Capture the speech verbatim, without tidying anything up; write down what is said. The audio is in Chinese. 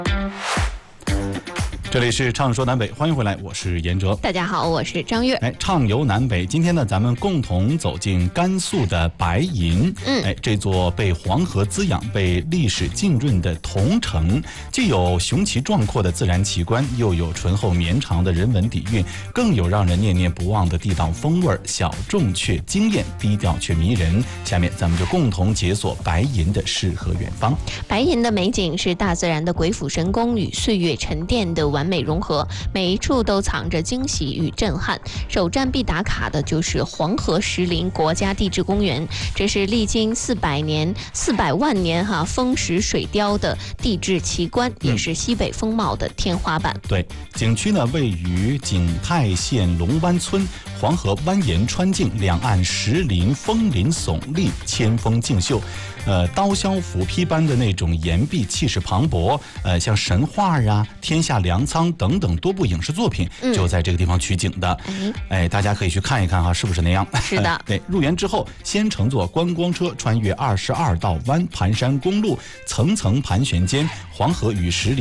这里是畅说南北，欢迎回来，我是严哲。 大家好，我是张悦。 哎，畅游南北，今天呢，咱们共同走进甘肃的白银。嗯，哎，这座被黄河滋养、被历史浸润的铜城，既有雄奇壮阔的自然奇观，又有醇厚绵长的人文底蕴，更有让人念念不忘的地道风味，小众却惊艳，低调却迷人。下面咱们就共同解锁白银的诗和远方。 白银的美景是大自然的鬼斧神工与岁月沉淀的完美融合，每一处都藏着惊喜与震撼。首站必打卡的就是黄河石林国家地质公园，这是历经四百年、四百万年哈风蚀水雕的地质奇观，也是西北风貌的天花板。 嗯、对，景区呢位于景泰县龙湾村，黄河蜿蜒穿径，两岸石林峰林耸立，千峰竞秀。呃，刀削斧劈般的那种岩壁气势磅礴，呃，像神话呀、天下粮仓等等多部影视作品就在这个地方取景的。嗯、哎，大家可以去看一看哈，是不是那样？ 是的。 对，入园之后，先乘坐观光车穿越二十二道弯盘山公路，层层盘旋间，黄河与石林